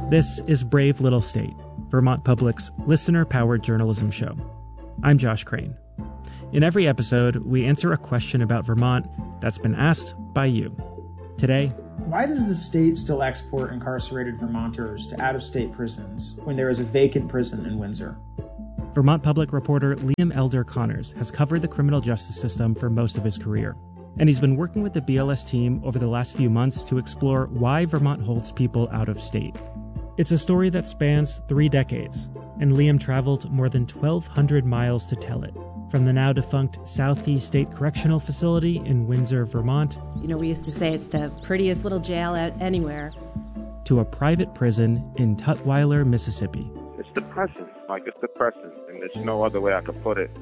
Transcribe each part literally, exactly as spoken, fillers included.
This is Brave Little State, Vermont Public's listener-powered journalism show. I'm Josh Crane. In every episode, we answer a question about Vermont that's been asked by you. Today, why does the state still export incarcerated Vermonters to out-of-state prisons when there is a vacant prison in Windsor? Vermont Public reporter Liam Elder Connors has covered the criminal justice system for most of his career, and he's been working with the B L S team over the last few months to explore why Vermont holds people out of state. It's a story that spans three decades, and Liam traveled more than twelve hundred miles to tell it, from the now-defunct Southeast State Correctional Facility in Windsor, Vermont. You know, we used to say it's the prettiest little jail out anywhere. To a private prison in Tutwiler, Mississippi. It's depressing, like it's depressing, and there's no other way I could put it.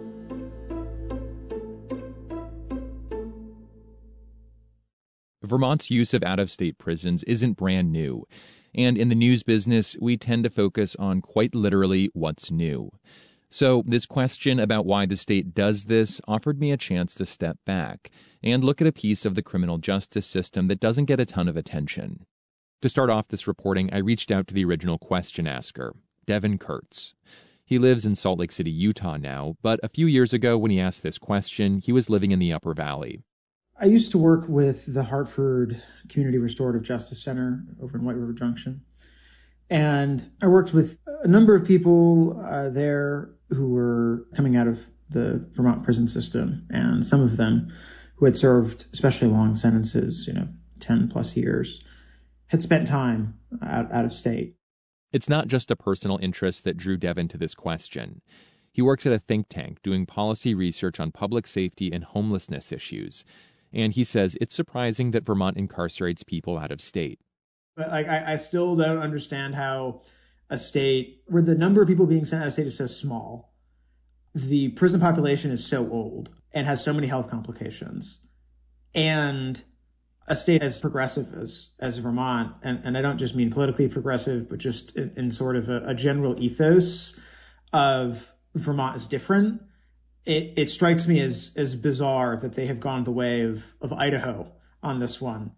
Vermont's use of out-of-state prisons isn't brand new. And in the news business, we tend to focus on quite literally what's new. So this question about why the state does this offered me a chance to step back and look at a piece of the criminal justice system that doesn't get a ton of attention. To start off this reporting, I reached out to the original question asker, Devin Kurtz. He lives in Salt Lake City, Utah now, but a few years ago when he asked this question, he was living in the Upper Valley. I used to work with the Hartford Community Restorative Justice Center over in White River Junction. And I worked with a number of people uh, there who were coming out of the Vermont prison system, and some of them who had served especially long sentences, you know, ten plus years, had spent time out, out of state. It's not just a personal interest that drew Devin to this question. He works at a think tank doing policy research on public safety and homelessness issues. And he says it's surprising that Vermont incarcerates people out of state. But like, I, I still don't understand how a state where the number of people being sent out of state is so small, the prison population is so old and has so many health complications, and a state as progressive as, as Vermont, and, and I don't just mean politically progressive, but just in, in sort of a, a general ethos of Vermont is different. It, it strikes me as, as bizarre that they have gone the way of, of Idaho on this one.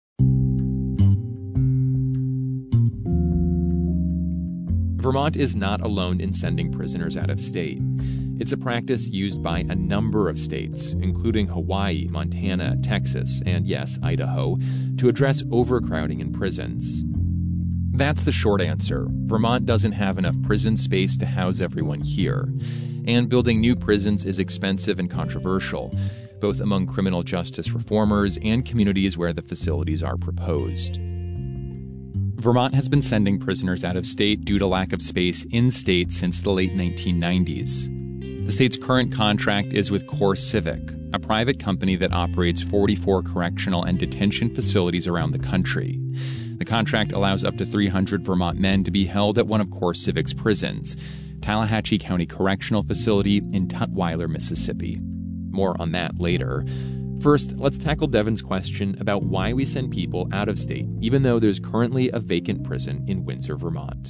Vermont is not alone in sending prisoners out of state. It's a practice used by a number of states, including Hawaii, Montana, Texas, and yes, Idaho, to address overcrowding in prisons. That's the short answer. Vermont doesn't have enough prison space to house everyone here. And building new prisons is expensive and controversial, both among criminal justice reformers and communities where the facilities are proposed. Vermont has been sending prisoners out of state due to lack of space in state since the late nineteen nineties. The state's current contract is with CoreCivic, a private company that operates forty-four correctional and detention facilities around the country. The contract allows up to three hundred Vermont men to be held at one of CoreCivic's prisons, Tallahatchie County Correctional Facility in Tutwiler, Mississippi. More on that later. First, let's tackle Devin's question about why we send people out of state, even though there's currently a vacant prison in Windsor, Vermont.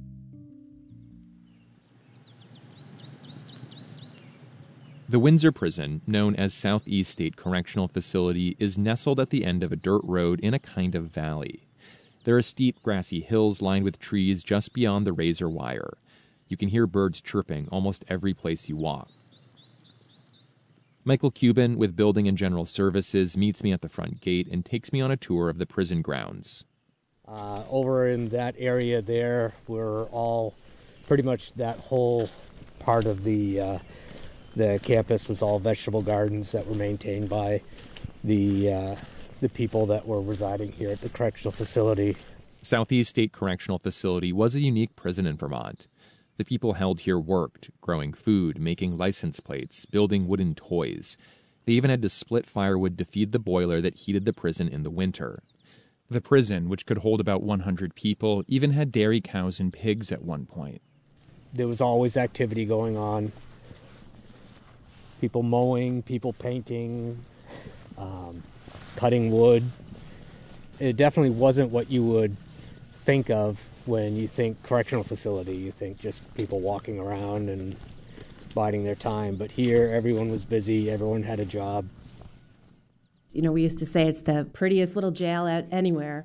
The Windsor Prison, known as Southeast State Correctional Facility, is nestled at the end of a dirt road in a kind of valley. There are steep, grassy hills lined with trees just beyond the razor wire. You can hear birds chirping almost every place you walk. Michael Cuban with Building and General Services meets me at the front gate and takes me on a tour of the prison grounds. Uh, over in that area there, we're all pretty much that whole part of the uh, the campus was all vegetable gardens that were maintained by the uh, the people that were residing here at the correctional facility. Southeast State Correctional Facility was a unique prison in Vermont. The people held here worked, growing food, making license plates, building wooden toys. They even had to split firewood to feed the boiler that heated the prison in the winter. The prison, which could hold about one hundred people, even had dairy cows and pigs at one point. There was always activity going on. People mowing, people painting, um, cutting wood. It definitely wasn't what you would think of when you think correctional facility. You think just people walking around and biding their time. But here, everyone was busy. Everyone had a job. You know, we used to say it's the prettiest little jail out anywhere.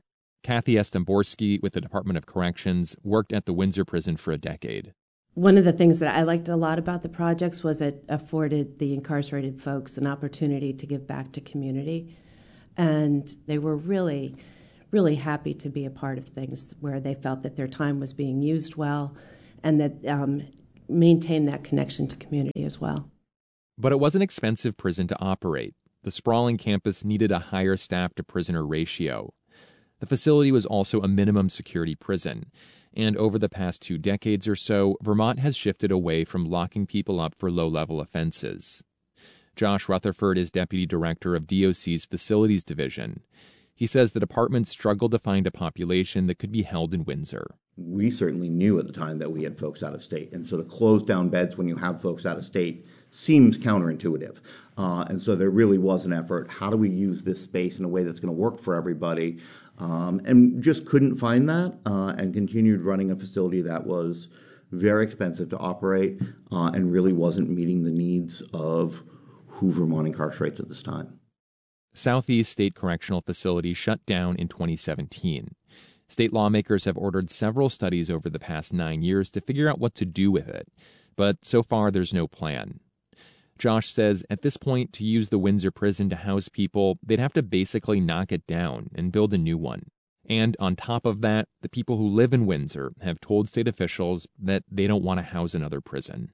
Kathy Estemborski with the Department of Corrections worked at the Windsor prison for a decade. One of the things that I liked a lot about the projects was it afforded the incarcerated folks an opportunity to give back to community. And they were really, really happy to be a part of things where they felt that their time was being used well and that um, maintained that connection to community as well. But it was an expensive prison to operate. The sprawling campus needed a higher staff-to-prisoner ratio. The facility was also a minimum security prison. And over the past two decades or so, Vermont has shifted away from locking people up for low-level offenses. Josh Rutherford is deputy director of D O C's Facilities Division. He says the department struggled to find a population that could be held in Windsor. We certainly knew at the time that we had folks out of state. And so to close down beds when you have folks out of state seems counterintuitive. Uh, and so there really was an effort. How do we use this space in a way that's going to work for everybody? Um, and just couldn't find that uh, and continued running a facility that was very expensive to operate uh, and really wasn't meeting the needs of who Vermont incarcerates at this time. Southeast State Correctional Facility shut down in twenty seventeen. State lawmakers have ordered several studies over the past nine years to figure out what to do with it, but so far there's no plan. Josh says at this point, to use the Windsor prison to house people, they'd have to basically knock it down and build a new one. And on top of that, the people who live in Windsor have told state officials that they don't want to house another prison.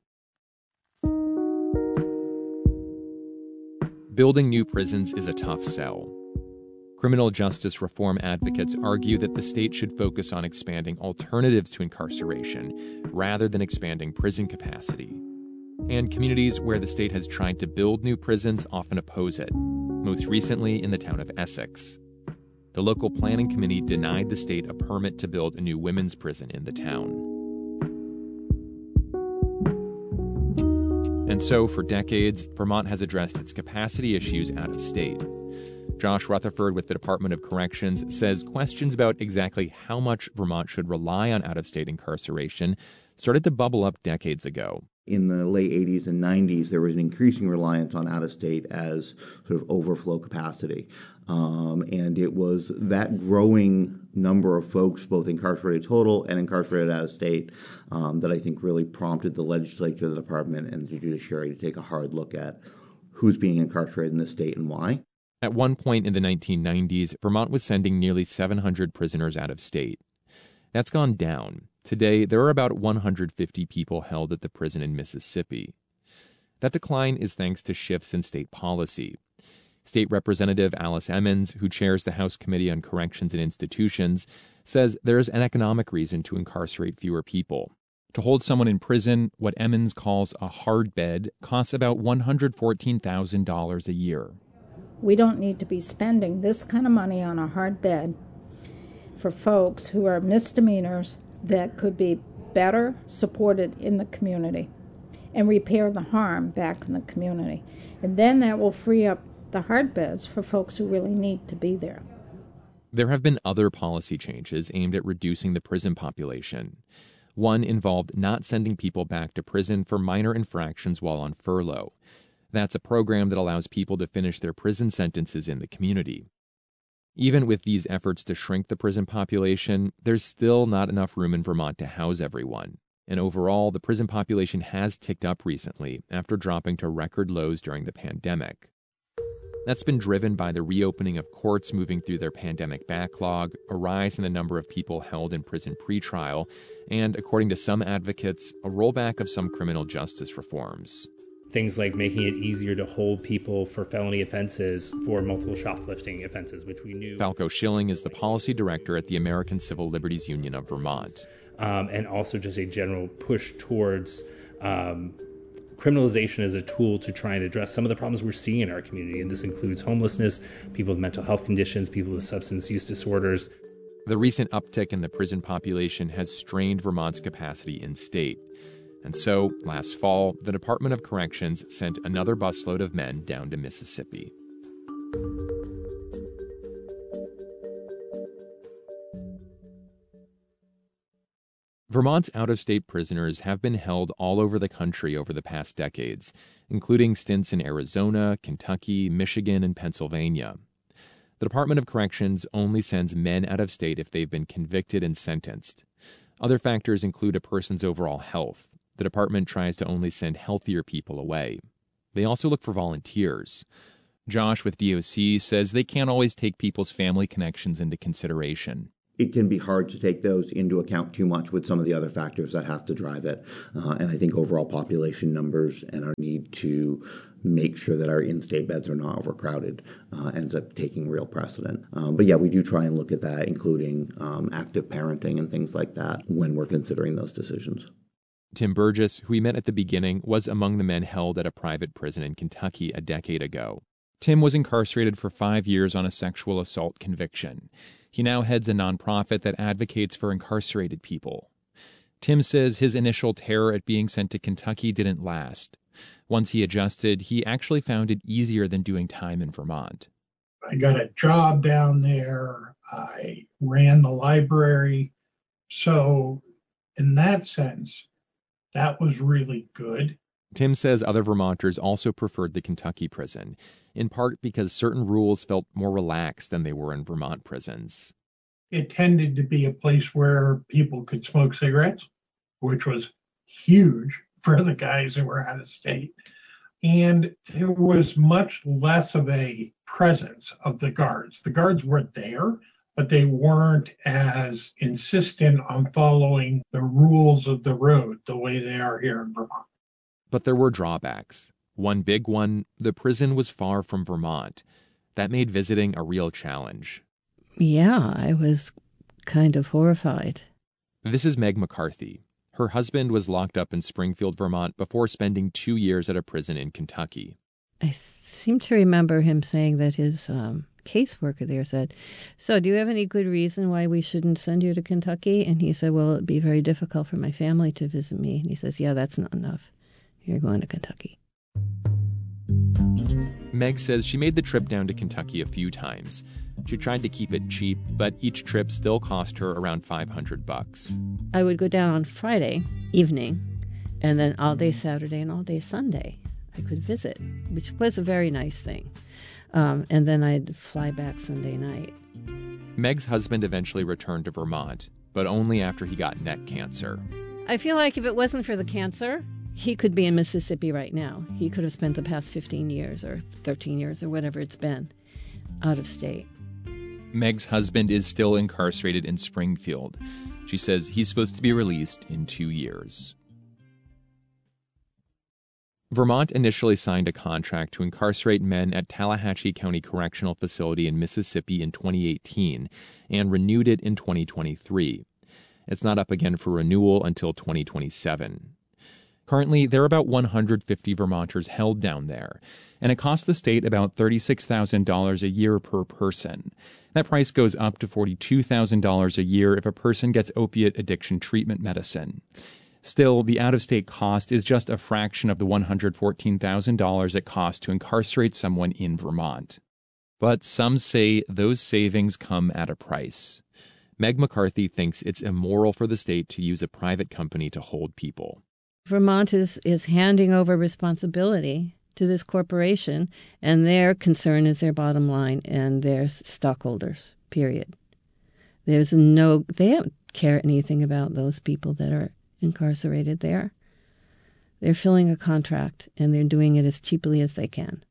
Building new prisons is a tough sell. Criminal justice reform advocates argue that the state should focus on expanding alternatives to incarceration rather than expanding prison capacity. And communities where the state has tried to build new prisons often oppose it, most recently in the town of Essex. The local planning committee denied the state a permit to build a new women's prison in the town. And so, for decades, Vermont has addressed its capacity issues out of state. Josh Rutherford with the Department of Corrections says questions about exactly how much Vermont should rely on out-of-state incarceration started to bubble up decades ago. In the late eighties and nineties, there was an increasing reliance on out-of-state as sort of overflow capacity. Um, and it was that growing number of folks, both incarcerated total and incarcerated out-of-state, um, that I think really prompted the legislature, the department, and the judiciary to take a hard look at who's being incarcerated in the state and why. At one point in the nineteen nineties, Vermont was sending nearly seven hundred prisoners out of state. That's gone down. Today, there are about one hundred fifty people held at the prison in Mississippi. That decline is thanks to shifts in state policy. State Representative Alice Emmons, who chairs the House Committee on Corrections and Institutions, says there's an economic reason to incarcerate fewer people. To hold someone in prison, what Emmons calls a hard bed, costs about one hundred fourteen thousand dollars a year. We don't need to be spending this kind of money on a hard bed for folks who are misdemeanors that could be better supported in the community and repair the harm back in the community. And then that will free up the hard beds for folks who really need to be there. There have been other policy changes aimed at reducing the prison population. One involved not sending people back to prison for minor infractions while on furlough. That's a program that allows people to finish their prison sentences in the community. Even with these efforts to shrink the prison population, there's still not enough room in Vermont to house everyone. And overall, the prison population has ticked up recently after dropping to record lows during the pandemic. That's been driven by the reopening of courts moving through their pandemic backlog, a rise in the number of people held in prison pretrial, and, according to some advocates, a rollback of some criminal justice reforms. Things like making it easier to hold people for felony offenses for multiple shoplifting offenses, which we knew. Falco Schilling is the policy director at the American Civil Liberties Union of Vermont. Um, and also just a general push towards um, criminalization as a tool to try and address some of the problems we're seeing in our community. And this includes homelessness, people with mental health conditions, people with substance use disorders. The recent uptick in the prison population has strained Vermont's capacity in state. And so, last fall, the Department of Corrections sent another busload of men down to Mississippi. Vermont's out-of-state prisoners have been held all over the country over the past decades, including stints in Arizona, Kentucky, Michigan, and Pennsylvania. The Department of Corrections only sends men out of state if they've been convicted and sentenced. Other factors include a person's overall health. The department tries to only send healthier people away. They also look for volunteers. Josh with D O C says they can't always take people's family connections into consideration. It can be hard to take those into account too much with some of the other factors that have to drive it. Uh, and I think overall population numbers and our need to make sure that our in-state beds are not overcrowded uh, ends up taking real precedent. Um, but yeah, we do try and look at that, including um, active parenting and things like that when we're considering those decisions. Tim Burgess, who we met at the beginning, was among the men held at a private prison in Kentucky a decade ago. Tim was incarcerated for five years on a sexual assault conviction. He now heads a nonprofit that advocates for incarcerated people. Tim says his initial terror at being sent to Kentucky didn't last. Once he adjusted, he actually found it easier than doing time in Vermont. I got a job down there. I ran the library. So in that sense, that was really good. Tim says other Vermonters also preferred the Kentucky prison, in part because certain rules felt more relaxed than they were in Vermont prisons. It tended to be a place where people could smoke cigarettes, which was huge for the guys who were out of state. And there was much less of a presence of the guards. The guards were there, but they weren't as insistent on following the rules of the road the way they are here in Vermont. But there were drawbacks. One big one, the prison was far from Vermont. That made visiting a real challenge. Yeah, I was kind of horrified. This is Meg McCarthy. Her husband was locked up in Springfield, Vermont, before spending two years at a prison in Kentucky. I seem to remember him saying that his um, caseworker there said, "So do you have any good reason why we shouldn't send you to Kentucky?" And he said, "Well, it'd be very difficult for my family to visit me." And he says, "Yeah, that's not enough. You're going to Kentucky." Meg says she made the trip down to Kentucky a few times. She tried to keep it cheap, but each trip still cost her around five hundred bucks. I would go down on Friday evening, and then all day Saturday and all day Sunday I could visit, which was a very nice thing. Um, and then I'd fly back Sunday night. Meg's husband eventually returned to Vermont, but only after he got neck cancer. I feel like if it wasn't for the cancer, he could be in Mississippi right now. He could have spent the past fifteen years or thirteen years or whatever it's been out of state. Meg's husband is still incarcerated in Springfield. She says he's supposed to be released in two years. Vermont initially signed a contract to incarcerate men at Tallahatchie County Correctional Facility in Mississippi in twenty eighteen and renewed it in twenty twenty-three. It's not up again for renewal until twenty twenty-seven. Currently, there are about one hundred fifty Vermonters held down there, and it costs the state about thirty-six thousand dollars a year per person. That price goes up to forty-two thousand dollars a year if a person gets opiate addiction treatment medicine. Still, the out-of-state cost is just a fraction of the one hundred fourteen thousand dollars it costs to incarcerate someone in Vermont. But some say those savings come at a price. Meg McCarthy thinks it's immoral for the state to use a private company to hold people. Vermont is, is handing over responsibility to this corporation, and their concern is their bottom line and their stockholders, period. There's no, they don't care anything about those people that are incarcerated there. They're filling a contract, and they're doing it as cheaply as they can.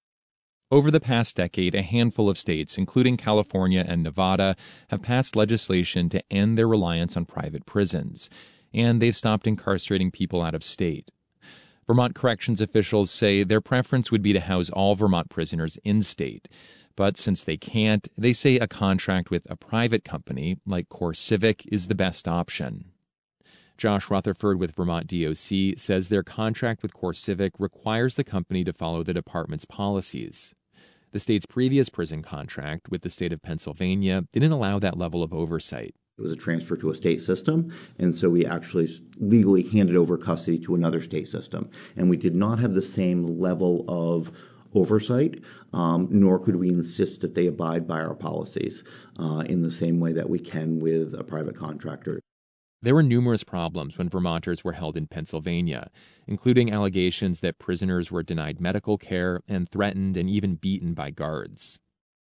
Over the past decade, a handful of states, including California and Nevada, have passed legislation to end their reliance on private prisons, and they've stopped incarcerating people out of state. Vermont corrections officials say their preference would be to house all Vermont prisoners in-state, but since they can't, they say a contract with a private company like CoreCivic is the best option. Josh Rutherford with Vermont D O C says their contract with CoreCivic requires the company to follow the department's policies. The state's previous prison contract with the state of Pennsylvania didn't allow that level of oversight. It was a transfer to a state system, and so we actually legally handed over custody to another state system. And we did not have the same level of oversight, um, nor could we insist that they abide by our policies uh, in the same way that we can with a private contractor. There were numerous problems when Vermonters were held in Pennsylvania, including allegations that prisoners were denied medical care and threatened and even beaten by guards.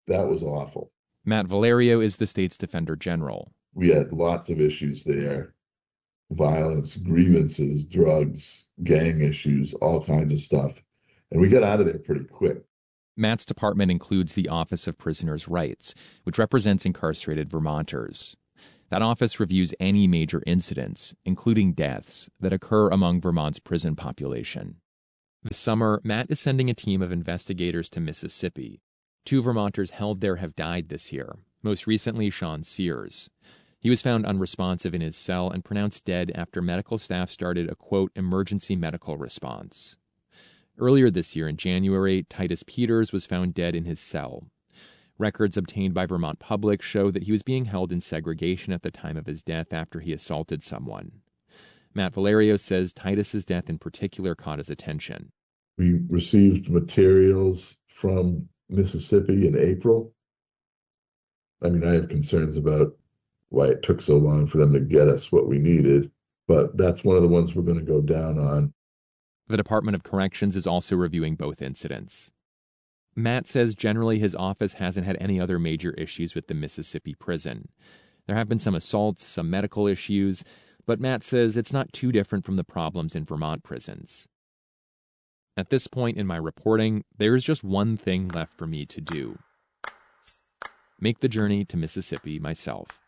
That was awful. Matt Valerio is the state's Defender General. We had lots of issues there. Violence, grievances, drugs, gang issues, all kinds of stuff. And we got out of there pretty quick. Matt's department includes the Office of Prisoners' Rights, which represents incarcerated Vermonters. That office reviews any major incidents, including deaths, that occur among Vermont's prison population. This summer, Matt is sending a team of investigators to Mississippi. Two Vermonters held there have died this year, most recently Sean Sears. He was found unresponsive in his cell and pronounced dead after medical staff started a, quote, emergency medical response. Earlier this year in January, Titus Peters was found dead in his cell. Records obtained by Vermont Public show that he was being held in segregation at the time of his death after he assaulted someone. Matt Valerio says Titus's death in particular caught his attention. We received materials from Mississippi in April. I mean, I have concerns about why it took so long for them to get us what we needed, but that's one of the ones we're going to go down on. The Department of Corrections is also reviewing both incidents. Matt says generally his office hasn't had any other major issues with the Mississippi prison. There have been some assaults, some medical issues, but Matt says it's not too different from the problems in Vermont prisons. At this point in my reporting, there is just one thing left for me to do: make the journey to Mississippi myself.